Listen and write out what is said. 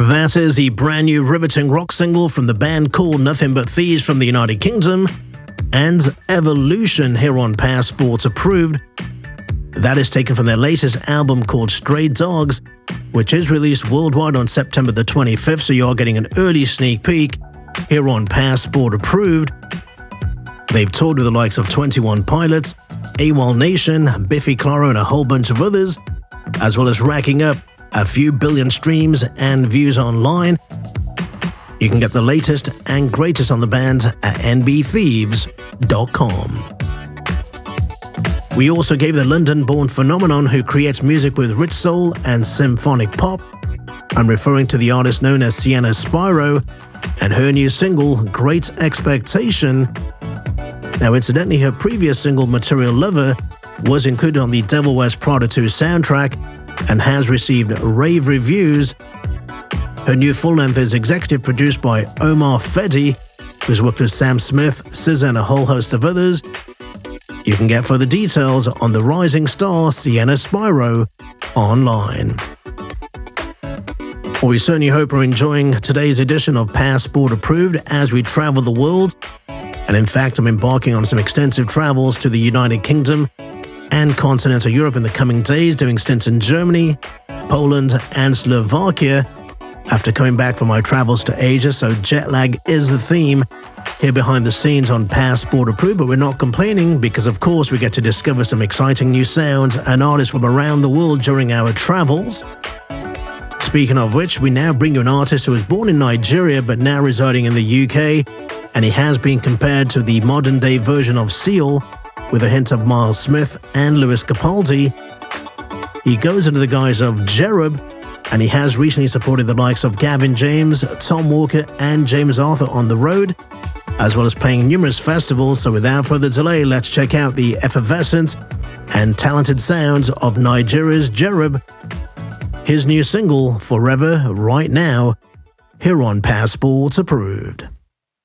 That is the brand new riveting rock single from the band called Nothing But Thieves from the United Kingdom and Evolution here on Passport Approved. That is taken from their latest album called Stray Dogs, which is released worldwide on September the 25th, so you're getting an early sneak peek here on Passport Approved. They've toured with the likes of 21 Pilots, AWOL Nation, Biffy Clyro and a whole bunch of others, as well as racking up a few billion streams and views online. You can get the latest and greatest on the band at nbthieves.com. We also gave the London-born phenomenon who creates music with rich soul and symphonic pop. I'm referring to the artist known as Sienna Spyro and her new single, Great Expectation. Now, incidentally, her previous single, Material Lover, was included on the Devil Wears Prada 2 soundtrack and has received rave reviews. Her new full-length is executive produced by Omar Fedi, who's worked with Sam Smith, SZA and a whole host of others. You can get further details on the rising star Sienna Spyro online. Well, we certainly hope you're enjoying today's edition of Passport Approved as we travel the world. And in fact, I'm embarking on some extensive travels to the United Kingdom and continental Europe in the coming days, doing stints in Germany, Poland and Slovakia after coming back from my travels to Asia, so jet lag is the theme here behind the scenes on Passport Approved, but we're not complaining because of course we get to discover some exciting new sounds and artists from around the world during our travels. Speaking of which, we now bring you an artist who was born in Nigeria but now residing in the UK, and he has been compared to the modern day version of Seal, with a hint of Miles Smith and Lewis Capaldi. He goes under the guise of Jerub, and he has recently supported the likes of Gavin James, Tom Walker and James Arthur on the road, as well as playing numerous festivals. So without further delay, let's check out the effervescent and talented sounds of Nigeria's Jerub. His new single, Forever, right now, here on Passport Approved.